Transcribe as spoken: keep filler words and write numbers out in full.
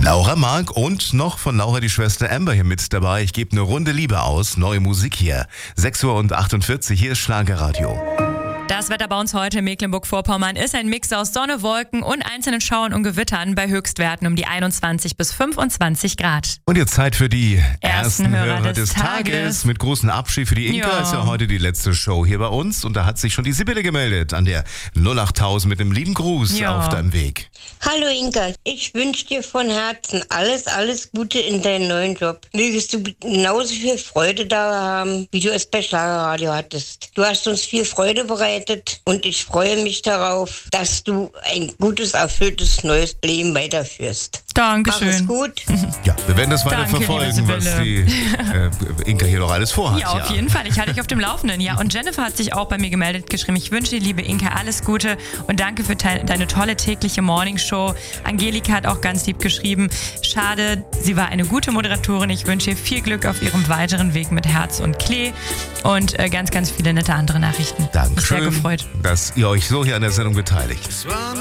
Laura Mark und noch von Laura die Schwester Amber hier mit dabei. Ich gebe eine Runde Liebe aus. Neue Musik hier. sechs Uhr achtundvierzig, hier ist Schlagerradio. Das Wetter bei uns heute in Mecklenburg-Vorpommern ist ein Mix aus Sonne, Wolken und einzelnen Schauern und Gewittern bei Höchstwerten um die einundzwanzig bis fünfundzwanzig Grad. Und jetzt Zeit für die ersten, ersten Hörer, Hörer des, des Tages. Tages. Mit großem Abschied für die Inka. Ja. Ist ja heute die letzte Show hier bei uns. Und da hat sich schon die Sibylle gemeldet an der null acht tausend mit einem lieben Gruß Ja. auf deinem Weg. Hallo Inka, ich wünsche dir von Herzen alles, alles Gute in deinem neuen Job. Mögest du genauso viel Freude da haben, wie du es bei Schlagerradio hattest. Du hast uns viel Freude bereitet und ich freue mich darauf, dass du ein gutes, erfülltes, neues Leben weiterführst. Dankeschön. Mach es gut. Ja, wir werden das weiter Danke, verfolgen, liebe was Sibylle. die äh, Inka hier noch alles vorhat. Ja, auf jeden Fall. Ich halte dich auf dem Laufenden. Ja, und Jennifer hat sich auch bei mir gemeldet, geschrieben, ich wünsche dir, liebe Inka, alles Gute und danke für te- deine tolle tägliche Morningshow. Angelika hat auch ganz lieb geschrieben, schade, sie war eine gute Moderatorin. Ich wünsche ihr viel Glück auf ihrem weiteren Weg mit Herz und Klee und äh, ganz, ganz viele nette andere Nachrichten. Dankeschön, Mich sehr gefreut. dass ihr euch so hier an der Sendung beteiligt.